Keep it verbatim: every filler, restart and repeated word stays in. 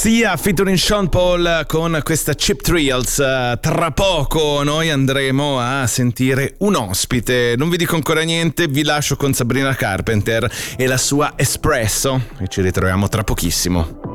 Sia featuring Sean Paul con questa Cheap Thrills. Tra poco noi andremo a sentire un ospite, non vi dico ancora niente, vi lascio con Sabrina Carpenter e la sua Espresso e ci ritroviamo tra pochissimo.